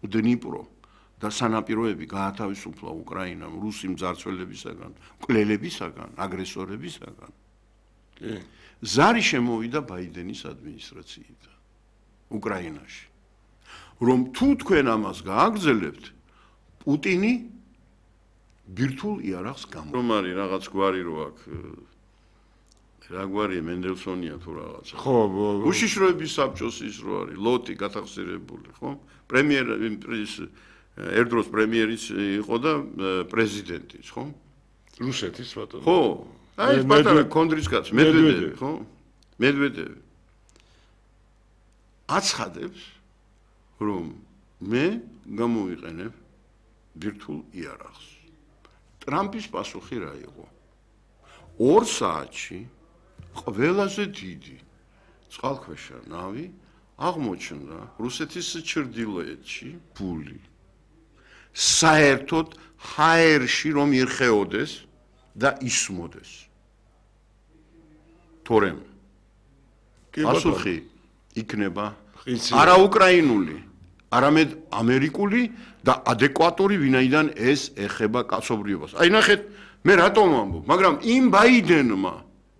დნიპრო და სანაპიროები გაათავისუფლა უკრაინამ რუსი მძარცველებისაგან, მკვლელებისაგან, აგრესორებისაგან. ზარი შემოვიდა ბაიდენის ადმინისტრაციიდან უკრაინაში. რომ თუ თქვენ ამას გააგრძელებთ, პუტინი ბირთვულ იარაღს გამო. რომ არის რაღაც გვარი რო აქ რა გვარია მენდელსონია თუ რაღაცა. ხო, უშიშროების საბჭოს ის რო არის, ლოტი გათახსირებული, ხო? ერთდროს პრემიერიც იყო და პრეზიდენტიც, ხო? რუსეთის ბატონო. ხო. აი ეს პატარა კონდრის კაცი, მედვედევი, ხო? მედვედევი. აცხადებს, რომ მე გამოვიყენებ ბირთვულ იარაღს. ტრამპის პასუხი რა იყო? 2 საათში ყველაზე დიდი წყალქვეშა ნავი აღმოჩნდა რუსეთის ჩრდილოეთში ფული. საერთოდ ჰაერში რომ ირხეოდეს და ისმოდეს. თორემ პასუხი იქნება არა უკრაინული, არამედ ამერიკული და ადეკვატური, ვინაიდან ეს ეხება კაცობრიობას. აი ნახეთ, მე რატომ ვამბობ, მაგრამ იმ ბაიდენმა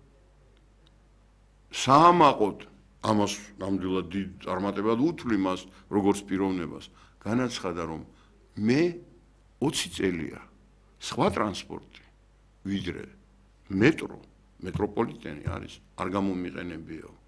საამაყოდ ამას ნამდვილად დიდ წარმატებად უთვლი მას როგორც პიროვნებას, განაცხადა, რომ მე 20 წელია სხვა ტრანსპორტი ვიდრე მეტროპოლიტენი არის არ გამომიყენებიაო.